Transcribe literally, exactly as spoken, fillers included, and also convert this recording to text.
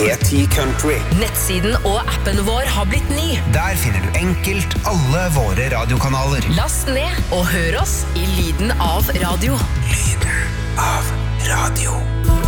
E ti Country. Nettsiden og appen vår har blitt ny. Der finner du enkelt alle våre radiokanaler. Last ned og hør oss i lyden av radio. Lyden av radio.